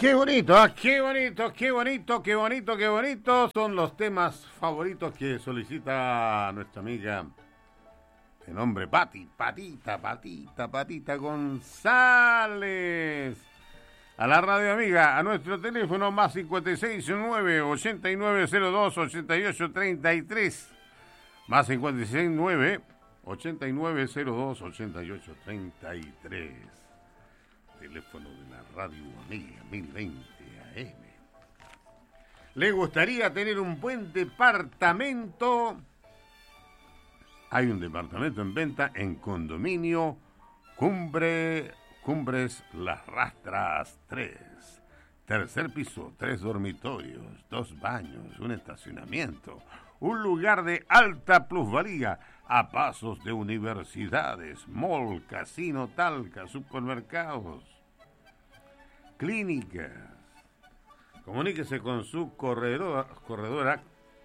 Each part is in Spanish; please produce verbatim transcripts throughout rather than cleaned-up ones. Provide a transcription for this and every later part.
Qué bonito, ¿eh? qué bonito, qué bonito, qué bonito, qué bonito. Son los temas favoritos que solicita nuestra amiga de nombre Pati, Patita, Patita, Patita González. A la radio amiga, a nuestro teléfono más cincuenta y seis nueve ochenta y nueve cero dos ochenta y ocho treinta y tres. Más cincuenta y seis nueve ochenta y nueve cero dos ochenta y ocho treinta y tres. Teléfono de la radio amiga mil veinte A M. ¿Le gustaría tener un buen departamento? Hay un departamento en venta en Condominio Cumbre, Cumbres Las Rastras tres. Tercer piso, tres dormitorios, dos baños, un estacionamiento, un lugar de alta plusvalía a pasos de universidades, mall, casino, talca, supermercados, clínicas. Comuníquese con su corredora, corredora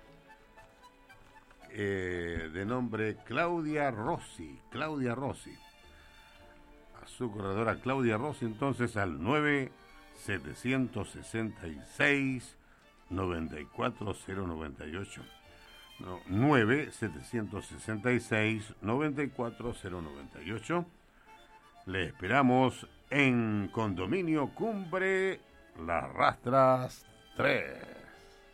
eh, de nombre Claudia Rossi. Claudia Rossi. A su corredora Claudia Rossi, entonces al nueve siete seis seis nueve cuatro cero nueve ocho. No, nueve siete seis seis nueve cuatro cero nueve ocho. Le esperamos en Condominio Cumbre Las Rastras tres.